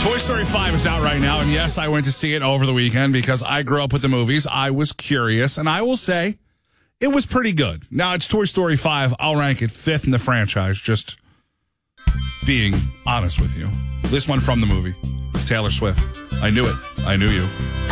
Toy Story 5 is out right now, and yes, I went to see it over the weekend because I grew up with the movies. I was curious, and I will say it was pretty good. Now, it's Toy Story 5. I'll rank it 5th in the franchise, just being honest with you. This one from the movie. It's Taylor Swift. I knew it. I knew you.